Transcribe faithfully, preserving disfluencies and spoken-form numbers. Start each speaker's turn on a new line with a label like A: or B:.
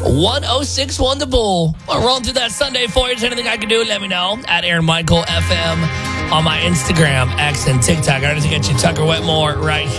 A: one oh six point one The Bull. We're rolling through that Sunday for you. Is there anything I can do? Let me know. At Aaron Michael F M on my Instagram, X, and TikTok. I need to get you Tucker Wetmore right here.